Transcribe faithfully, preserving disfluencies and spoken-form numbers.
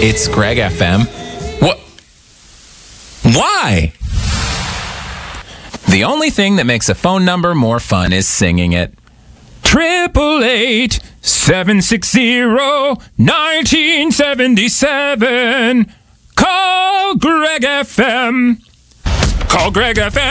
It's Greg F M. What? Why? The only thing that makes a phone number more fun is singing it. Triple eight seven six zero nineteen seventy seven. Call Greg F M. Call Greg F M.